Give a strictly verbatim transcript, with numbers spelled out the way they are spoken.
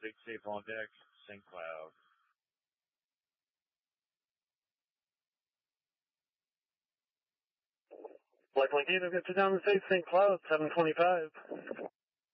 Big Safe on deck, Saint Cloud. Flight point eight, I've got you down to Saint Cloud, seven twenty-five.